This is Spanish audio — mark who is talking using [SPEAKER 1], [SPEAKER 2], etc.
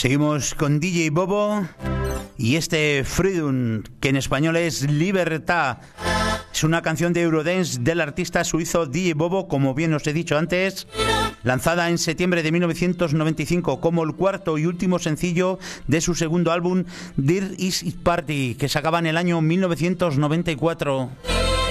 [SPEAKER 1] Seguimos con DJ Bobo y este Freedom, que en español es Libertad. Es una canción de Eurodance del artista suizo DJ Bobo, como bien os he dicho antes, lanzada en septiembre de 1995 como el cuarto y último sencillo de su segundo álbum Dir Is It Party, que sacaba en el año 1994.